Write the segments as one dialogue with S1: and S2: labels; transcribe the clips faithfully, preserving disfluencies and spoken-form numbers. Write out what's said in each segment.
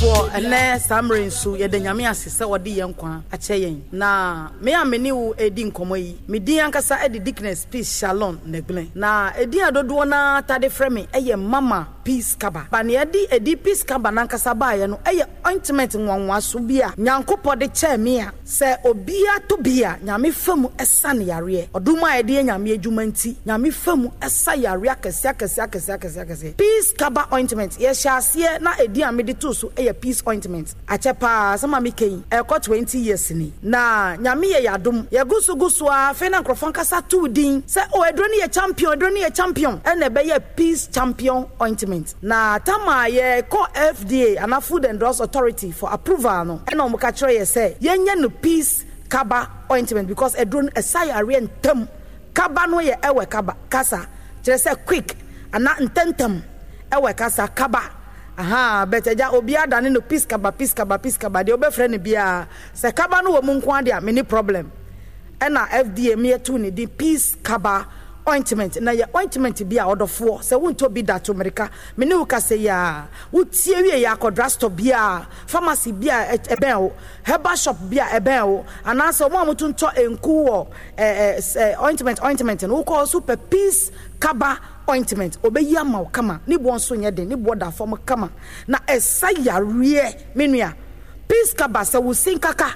S1: ene samre nsu ye de nyame asese odi ye nkwa ache yen na me ameni wo edi nkomo yi me din ankasa edi Dickness Peace Shalom Neglen na edi adodo na tade frame eye Mama Peace Kaba ba ne edi edi Peace Kaba na ankasa ba ye no eye ointment nwanwa so bia nyankopɔ de che me a se obia to bia nyame famu esa ne yare oduma edi nyame adwuma nti nyame famu esa yare akese akese akese akese akese Peace Kaba ointment ye hyase na edi amede to so eye Peace ointment achepa sama mi ken e ko twenty years ni na nyame ye yadom ye gusu gusu a fe na nkrofon kasa tu din se o edro ni ye champion edro ni ye champion e na be ye Peace champion ointment na tama ye ko F D A ana Food and Drugs Authority for approval no e na mo ka kire ye se ye nya no Peace Kaba ointment because edro esai are ntam kaba no ye ewe kaba kasa kire se quick ana ntentam ewe kasa kaba aha beteja obi adane no Peace Kaba Peace Kaba Peace Kaba de obefre ne bia se kaba no wo mu nko ade a many problem e na F D A me to ne di Peace Kaba ointment na ye ointment bia odofo se wonto bi da to America me ne uka se ya wutie wie ya kodra store bia pharmacy bia eben o herbal shop bia eben o anase mo amutu nto enku wo eh ointment ointment no ko super Peace Kaba ointment obeyi ama kama ni bo nso nye de ni bo da form kama na esa yare menua Peace Kaba se wo sinkaka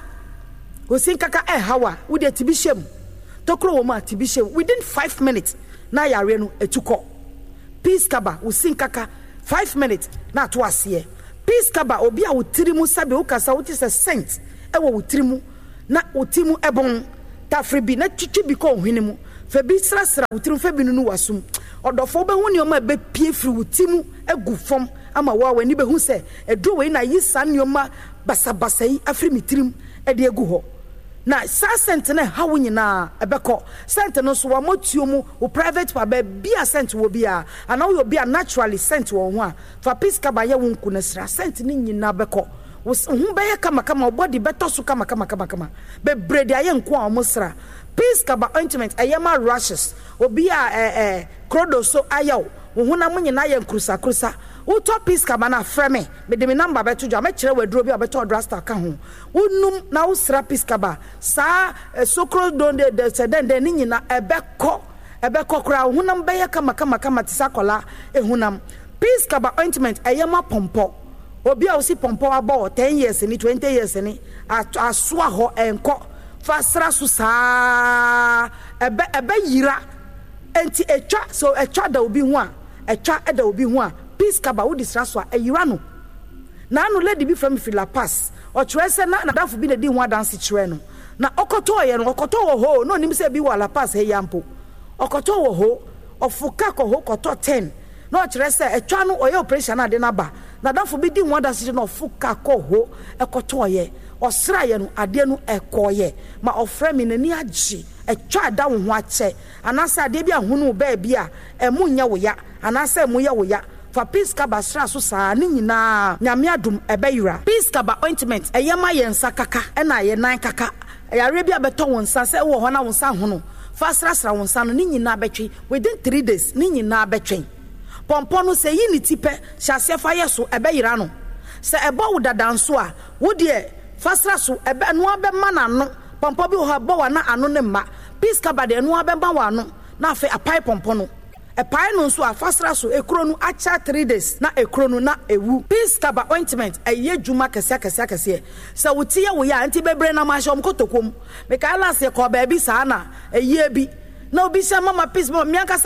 S1: wo sinkaka e hawa wo de tibishem tokro wo ma tibishem within five minutes na yare no etuko Peace Kaba wo sinkaka five minutes na to ase Peace Kaba obi a wo tirimu sabe wo kasa wo ti se scent e wo tirimu na wo timu ebon tafri bi na twitwi bi ko hwenimu fe bi srasra wo tirimu fe bi no wasum odofo be hu ne o ma be pie firi wutimu egu fom ama wa wani be hu se edo we na yi san ne o ma basabasa yi afiri mitirim e de egu ho na sa sent na ha wo nyina ebekọ sent no so wa motuo mu o private pa be bia sent wo bia ana wo bia naturally sent wo ho a fa Peace Kaba ye wo nku na sra sent ni nyina bekọ hu be ye kama kama body beto so kama kama kama kama be brede aye nku a mo sra Peace Kaba ointment ayema rashes obi a eh eh krodo so ayaw wo huna munye na ye nkrusa krusa wo to Peace Kaba na frame me de me number beto dwa me kire waduro bi obeto drasta ka ho wonum na wo sra Peace Kaba sa sokro don de de seden de nyina ebekọ ebekọ kra wo huna be ye kama kama kama tisakola ehunam Peace Kaba ointment ayema pompo obi a wo si pompo abo ten years ni twenty years ni asoa ho enko fasra so sa ebe ebe yira enti etwa so etwa da obi ho a etwa eda obi ho a Peace Kaba wo disra so a eyira no na anu lady bi from Fila Pass o kire se na nadafo bi na di ho adanse kire no na okoto ye no okoto wo ho no nim se bi wa La Pass he yampo okoto wo ho ofuka ko ho koto ten na o kire se etwa no oye operation na de na ba nadafo bi di ho adanse no ofuka ko ho ekoto ye osra ye no ade no ekoye ma ofra mi nani agye etwa da wo ho ache anasa ade bi ahunu ba bia emu nya wo ya anasa emu ya wo ya fa Peace Kaba sra so saa ni nyina nyame adum ebeyura Peace Kaba ointment eyema ye nsa kaka e na ye nan kaka yare bia beto wo nsa se wo ho na wo nsa hono fa sra sra wo nsa no ni nyina betwe within three days ni nyina betwe pompo no se yi ni tipe hyase fa ye so ebeyira no se ebo wo dadanso a wo de fasra so ebe no abema na no pompo bi ho abo wa na ano ne ma Peace Kaba de no abema wa no na afi apai pompo no epai no so a fasra so ekro no acha three days na ekro no na ewu Peace Kaba ointment eye dwuma kese kese kese se wotie wo ya anti bebre na ma shom kotokom me ka ala se ko ba bi sa na eye bi na obi sha Mama Peace mo mi aka